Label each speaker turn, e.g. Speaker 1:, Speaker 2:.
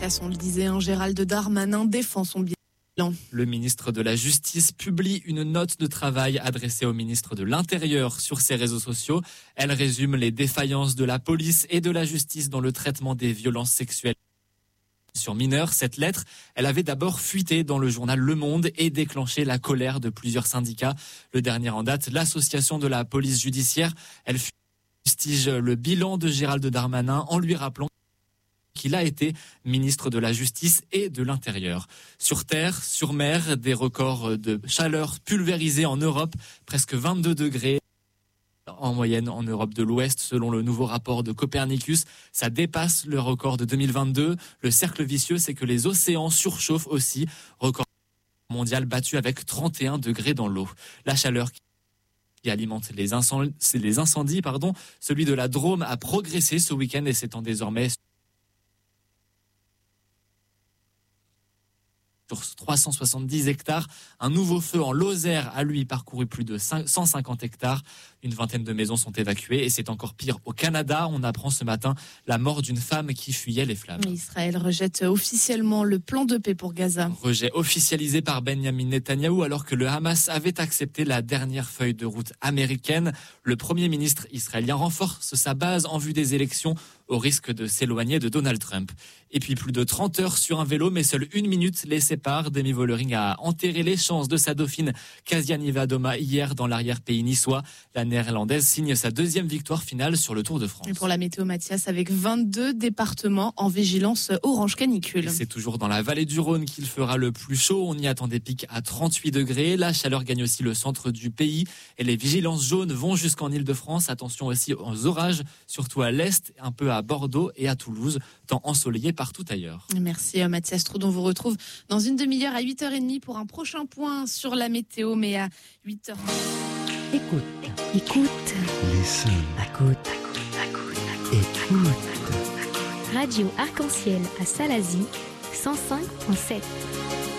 Speaker 1: Mathias, on le disait, Gérald Darmanin défend son bilan.
Speaker 2: Le ministre de la Justice publie une note de travail adressée au ministre de l'Intérieur sur ses réseaux sociaux. Elle résume les défaillances de la police et de la justice dans le traitement des violences sexuelles sur mineurs. Cette lettre, elle avait d'abord fuité dans le journal Le Monde et déclenché la colère de plusieurs syndicats. Le dernier en date, l'association de la police judiciaire, elle fustige le bilan de Gérald Darmanin en lui rappelant qu'il a été ministre de la Justice et de l'Intérieur. Sur terre, sur mer, des records de chaleur pulvérisés en Europe, presque 22 degrés. En moyenne en Europe de l'Ouest, selon le nouveau rapport de Copernicus, ça dépasse le record de 2022. Le cercle vicieux, c'est que les océans surchauffent aussi. Record mondial battu avec 31 degrés dans l'eau. La chaleur qui alimente les incendies, celui de la Drôme a progressé ce week-end et s'étend désormais sur 370 hectares. Un nouveau feu en Lozère a lui parcouru plus de 150 hectares. Une vingtaine de maisons sont évacuées et c'est encore pire au Canada. On apprend ce matin la mort d'une femme qui fuyait les flammes.
Speaker 1: Israël rejette officiellement le plan de paix pour Gaza.
Speaker 2: Rejet officialisé par Benjamin Netanyahou alors que le Hamas avait accepté la dernière feuille de route américaine. Le Premier ministre israélien renforce sa base en vue des élections au risque de s'éloigner de Donald Trump. Et puis plus de 30 heures sur un vélo, mais seule une minute les sépare. Demi Vollering a enterré les chances de sa dauphine Kasia Niewiadoma hier dans l'arrière-pays niçois. La néerlandaise signe sa deuxième victoire finale sur le Tour de France.
Speaker 1: Et pour la météo, Mathias, avec 22 départements en vigilance orange canicule.
Speaker 2: C'est toujours dans la vallée du Rhône qu'il fera le plus chaud. On y attend des pics à 38 degrés. La chaleur gagne aussi le centre du pays. Et les vigilances jaunes vont jusqu'en Île-de-France. Attention aussi aux orages, surtout à l'est, un peu à Bordeaux et à Toulouse, temps ensoleillé partout ailleurs.
Speaker 1: Merci Mathias Troudon. On vous retrouve dans une demi-heure à 8h30 pour un prochain point sur la météo, mais à 8h.
Speaker 3: Écoute. Listen. Écoute.
Speaker 4: Radio Arc-en-Ciel à Salazie, 105.7.